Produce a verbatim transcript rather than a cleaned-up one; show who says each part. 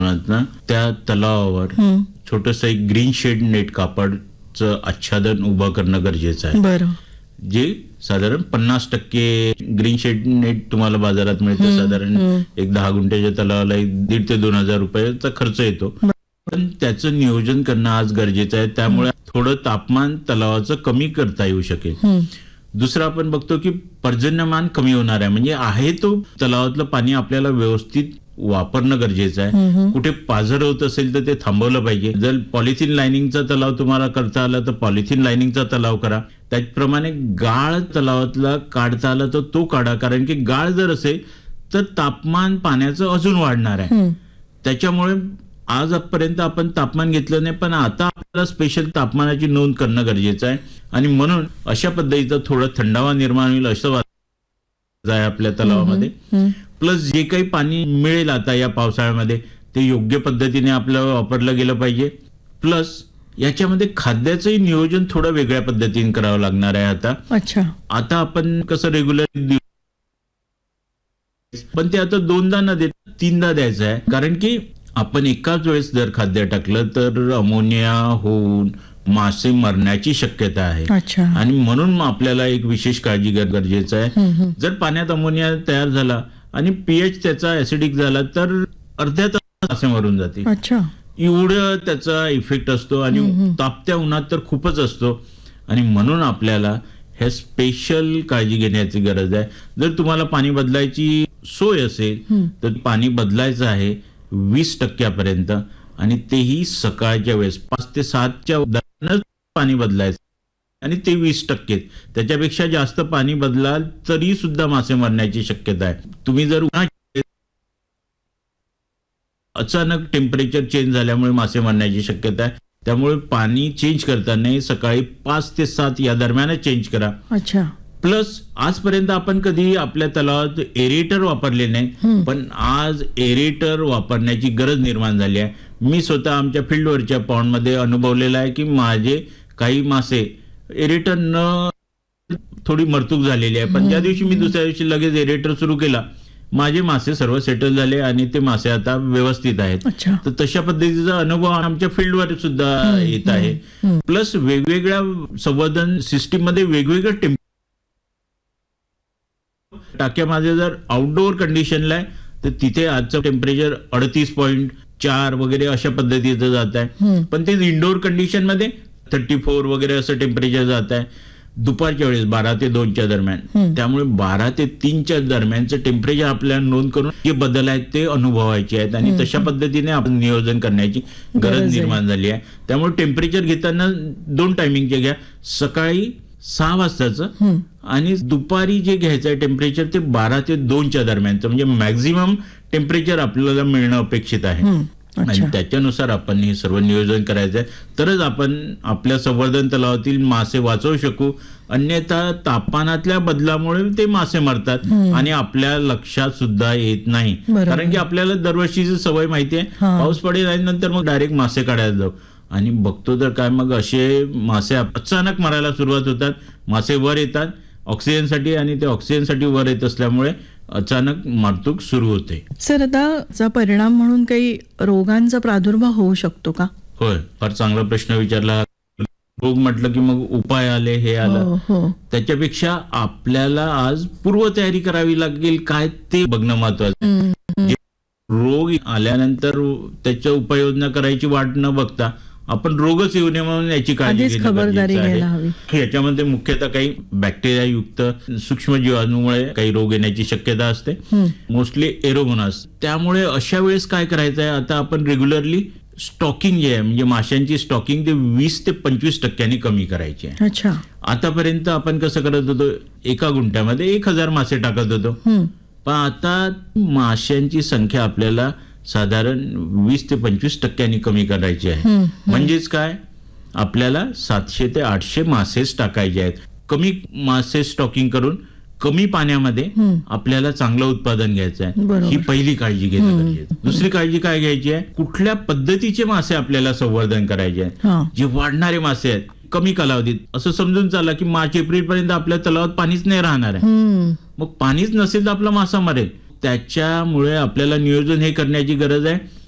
Speaker 1: ना त्या तलावावर छोटस एक ग्रीन शेड नेट कापडचं आच्छादन उभं करणं गरजेचं आहे.
Speaker 2: बरं.
Speaker 1: जे साधारण पन्नास टक्के ग्रीन शेड नेट तुम्हाला बाजारात मिळतं. साधारण एक दहा गुंठ्याच्या तलावाला एक दीड ते दोन हजार रुपयाचा खर्च येतो. पण त्याचं नियोजन करणं आज गरजेचं आहे. त्यामुळे थोडं तापमान तलावाचं कमी करता येऊ शकेल. दुसरं आपण बघतो की पर्जन्यमान कमी होणार आहे. म्हणजे आहे तो तलावातलं पाणी आपल्याला व्यवस्थित वापरणं गरजेचं आहे. कुठे पाझर होत असेल तर ते थांबवलं पाहिजे. जर पॉलिथिन लाइनिंगचा तलाव तुम्हाला करता आला तर पॉलिथिन लाइनिंगचा तलाव करा. त्याचप्रमाणे गाळ तलावातला काढता आला तर तो काढा. कारण की गाळ जर असेल तर तापमान पाण्याचं अजून वाढणार आहे. त्याच्यामुळे आजपर्यंत आपण तापमान घेतलं नाही, पण आता आपल्याला स्पेशल तापमानाची नोंद करणं गरजेचं आहे. आणि म्हणून अशा पद्धतीचा थोडा थंडावा निर्माण होईल असं वाटतं आहे आपल्या तलावामध्ये. प्लस जे काही पाणी मिळेल आता या पावसाळ्यामध्ये ते योग्य पद्धतीने आपल्याला वापरलं गेलं पाहिजे. प्लस याच्यामध्ये खाद्याचंही नियोजन थोडं वेगळ्या पद्धतीने करावं लागणार आहे. आता
Speaker 2: अच्छा
Speaker 1: आता आपण कसं रेग्युलर, पण ते आता दोनदा न देता तीनदा द्यायचं आहे. कारण की आपण एकाच वेळेस जर खाद्य टाकलं तर अमोनिया होऊन मासे मरण्याची शक्यता आहे.
Speaker 2: अच्छा.
Speaker 1: आणि म्हणून आपल्याला एक विशेष काळजी घेणं गरजेचं आहे. जर पाण्यात अमोनिया तयार झाला आणि पीएच त्याचा ऍसिडिक झाला तर अर्ध्या तासात मासे मरून जातील.
Speaker 2: अच्छा.
Speaker 1: एवढं त्याचा इफेक्ट असतो. आणि तापत्या उन्हात तर खूपच असतो. आणि म्हणून आपल्याला हे स्पेशल काळजी घेण्याची गरज आहे. जर तुम्हाला पाणी बदलायची सोय असेल तर पाणी बदलायचं आहे वीस टक्क्यापर्यंत. आणि तेही सकाळच्या वेळेस पाच ते सातच्या दरम्यान पाणी बदलायचं. आणि ते वीस टक्के त्याच्यापेक्षा जास्त पाणी बदलाल तरी सुद्धा मासे मरण्याची शक्यता आहे. तुम्ही जर अचानक टेम्परेचर चेंज झाल्यामुळे मासे मरण्याची शक्यता आहे. त्यामुळे पाणी चेंज करताना सकाळी पाच ते सात या दरम्यानच चेंज करा.
Speaker 2: अच्छा.
Speaker 1: प्लस आजपर्यंत आपण कधी आपल्या तलावात एरेटर वापरले नाही, पण आज एरेटर वापरण्याची गरज निर्माण झाली आहे. मी स्वतः आमच्या फील्डवरच्या पॉन्डमध्ये अनुभवलेलं आहे की माझे काही मासे एरेटर न थोडी मरतूक झालेली आहे. पण ज्या दिवशी मी दुसऱ्या दिवशी लगेच एरेटर सुरू केला माझे मासे सर्व सेटल झाले आणि ते मासे आता व्यवस्थित आहेत. तर तशा पद्धतीचा अनुभव आमच्या फील्डवर सुद्धा येत आहे. प्लस वेगवेगळ्या संवर्धन सिस्टीम मध्ये वेगवेगळ्या टेम्प टाक्यामध्ये जर आउटडोअर कंडिशनला आहे तर तिथे आजचं टेम्परेचर अडतीस पॉईंट चार वगैरे अशा पद्धतीचं जात आहे. पण ते इंडोर कंडिशन मध्ये थर्टी फोर वगैरे असं टेम्परेचर जात आहे दुपारच्या वेळेस बारा ते दोनच्या दरम्यान. त्यामुळे बारा ते तीनच्या दरम्यानचं टेम्परेचर आपल्याला नोंद करून जे बदल आहेत ते अनुभवायचे आहेत. आणि तशा पद्धतीने आपण नियोजन करण्याची गरज निर्माण झाली आहे. त्यामुळे टेम्परेचर घेताना दोन टायमिंगचे घ्या. सकाळी सहा वाजताचं आणि दुपारी जे घ्यायचं आहे टेम्परेचर ते बारा ते दोनच्या दरम्यानचं. म्हणजे मॅक्झिमम टेम्परेचर आपल्याला मिळणं अपेक्षित आहे. आणि त्याच्यानुसार आपण हे सर्व नियोजन करायचं आहे. तरच आपण आपल्या संवर्धन तलावातील मासे वाचवू शकू. अन्यथा तापमानातल्या बदलामुळे ते मासे मरतात आणि आपल्या लक्षात सुद्धा येत नाही. कारण की आपल्याला दरवर्षीची सवय माहिती आहे, पाऊस पडेल आणि नंतर मग डायरेक्ट मासे काढायला जाऊ आणि बघतो तर काय मग असे मासे अचानक मरायला सुरुवात होतात. मासे वर येतात ऑक्सिजनसाठी आणि ते ऑक्सिजनसाठी वर येत असल्यामुळे अचानक मरतूक सुरू होते.
Speaker 2: सर आता परिणाम म्हणून काही रोगांचा प्रादुर्भाव होऊ शकतो का?
Speaker 1: होय, फार चांगला प्रश्न विचारला. रोग म्हटलं की मग उपाय आले हे आलं. त्याच्यापेक्षा आपल्याला आज पूर्वतयारी करावी लागेल काय ते बघणं महत्वाचं. रोग आल्यानंतर त्याच्या उपाययोजना करायची वाट न बघता आपण रोगच येऊ नये म्हणून याची काळजी
Speaker 2: खबरदारी घ्यायला हवी.
Speaker 1: याच्यामध्ये मुख्यतः काही बॅक्टेरिया युक्त सूक्ष्म जीवाणूमुळे काही रोग येण्याची शक्यता असते, मोस्टली एरोमोनास. त्यामुळे अशा वेळेस काय करायचं आहे, आता आपण रेग्युलरली स्टॉकिंग जे आहे म्हणजे माशांची स्टॉकिंग ते वीस ते पंचवीस टक्क्यांनी कमी करायची आहे.
Speaker 2: अच्छा.
Speaker 1: आतापर्यंत आपण कसं करत होतो, एका गुंठ्यामध्ये एक हजार मासे टाकत होतो. पण आता माशांची संख्या आपल्याला साधारण वीस ते पंचवीस टक्क्यांनी कमी करायची आहे. म्हणजेच काय, आपल्याला सातशे ते आठशे मासेच टाकायचे आहेत. कमी मासे स्टॉकिंग करून कमी पाण्यामध्ये आपल्याला चांगलं उत्पादन घ्यायचं आहे. ही पहिली काळजी घेणं गरजेचं. दुसरी काळजी काय घ्यायची आहे, कुठल्या पद्धतीचे मासे आपल्याला संवर्धन करायचे आहेत. जे वाढणारे मासे आहेत कमी कालावधीत, असं समजून चाला की मार्च एप्रिल पर्यंत आपल्या तलावात पाणीच नाही राहणार आहे. मग पाणीच नसेल तर आपला मासा मरेल. त्याच्यामुळे आपल्याला नियोजन हे करण्याची गरज आहे